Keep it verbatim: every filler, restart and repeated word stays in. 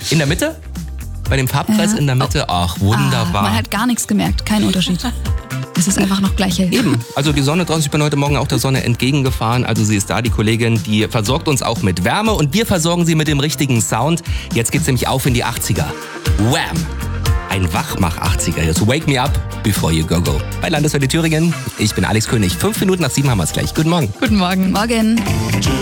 In der Mitte? Bei dem Farbkreis Ja. in der Mitte? Ach, wunderbar. Ah, man hat gar nichts gemerkt, kein Unterschied. Es ist einfach noch gleich hell. Eben, also die Sonne draußen, ich bin heute Morgen auch der Sonne entgegengefahren, also sie ist da, die Kollegin, die versorgt uns auch mit Wärme und wir versorgen sie mit dem richtigen Sound. Jetzt geht's nämlich auf in die achtziger. Wham! Ein Wachmach-achtziger, jetzt Wake Me Up Before You Go Go. Bei Landeswelle Thüringen, ich bin Alex König. Fünf Minuten nach sieben haben wir's gleich. Guten Morgen. Guten Morgen. Morgen.